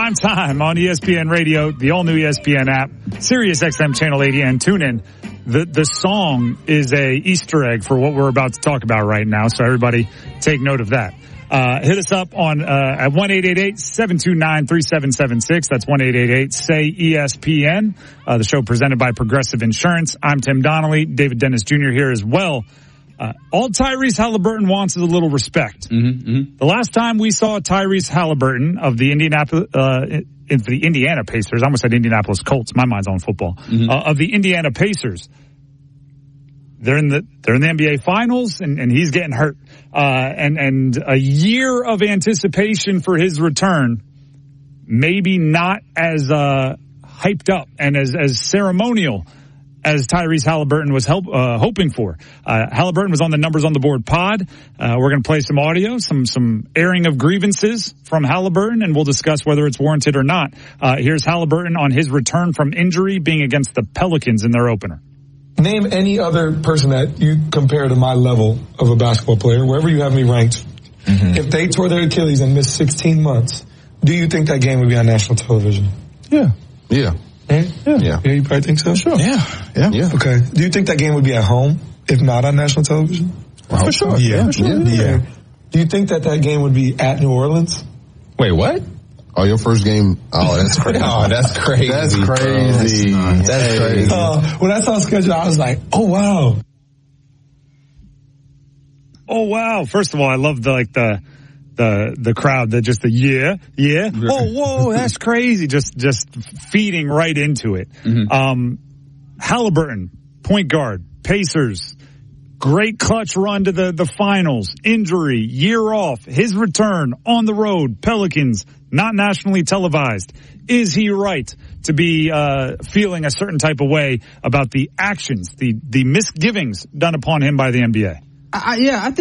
Prime time on ESPN Radio, the all-new ESPN app, Sirius XM Channel 80, and tune in. The song is a Easter egg for what we're about to talk about right now, so everybody take note of that. Hit us up on at 1-888-729-3776. That's 1-888-SAY-ESPN. The show presented by Progressive Insurance. I'm Tim Donnelly. David Dennis Jr. here as well. All Tyrese Halliburton wants is a little respect. The last time we saw Tyrese Halliburton of the Indiana Pacers, I almost said Indianapolis Colts. My mind's on football. Of the Indiana Pacers, they're in the NBA Finals, and he's getting hurt. And a year of anticipation for his return, maybe not as hyped up and as ceremonial as Tyrese Halliburton was hoping for. Halliburton was on the Numbers on the Board pod. We're going to play some audio, some airing of grievances from Halliburton, and we'll discuss whether it's warranted or not. Here's Halliburton on his return from injury, being against the Pelicans in their opener. Name any other person that you compare to my level of a basketball player, wherever you have me ranked. If they tore their Achilles and missed 16 months, do you think that game would be on national television? Yeah. Yeah, you probably think so? Sure. Yeah. Okay. Do you think that game would be at home, if not on national television? For sure. Yeah. Yeah. Do you think that game would be at New Orleans? Wait, what? Oh, your first game? Oh, that's crazy. That's crazy. That's crazy. That's crazy. When I saw the schedule, I was like, oh, wow. Oh, wow. First of all, I love the crowd that just yeah. Oh, whoa, that's crazy. Just feeding right into it. Halliburton, point guard, Pacers, great clutch run to the finals, injury, year off, his return on the road, Pelicans, not nationally televised. Is he right to be feeling a certain type of way about the actions, the misgivings done upon him by the NBA? I think